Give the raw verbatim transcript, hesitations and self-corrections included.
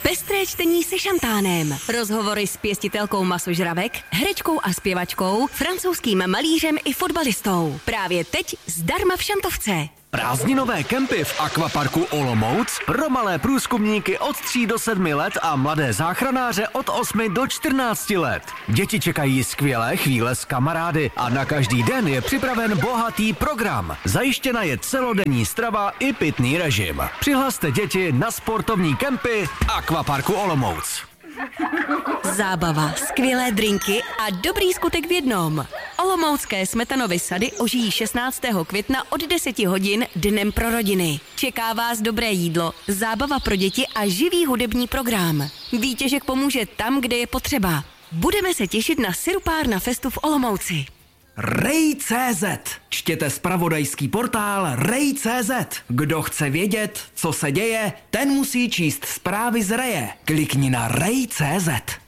Pestré čtení se Šantánem. Rozhovory s pěstitelkou masožravek, herečkou a zpěvačkou, francouzským malířem i fotbalistou. Právě teď zdarma v Šantovce. Prázdninové kempy v akvaparku Olomouc pro malé průzkumníky od tří do sedmi let a mladé záchranáře od osmi do čtrnácti let. Děti čekají skvělé chvíle s kamarády a na každý den je připraven bohatý program. Zajištěna je celodenní strava i pitný režim. Přihlaste děti na sportovní kempy Akvaparku Olomouc. Zábava, skvělé drinky a dobrý skutek v jednom. Olomoucké Smetanovy sady ožijí šestnáctého května od deseti hodin dnem pro rodiny. Čeká vás dobré jídlo, zábava pro děti a živý hudební program. Výtěžek pomůže tam, kde je potřeba. Budeme se těšit na Sirupárna Festu v Olomouci. Rej tečka cé zet. Čtěte zpravodajský portál Rej tečka cé zet. Kdo chce vědět, co se děje, ten musí číst zprávy z Reje. Klikni na Rej tečka cé zet.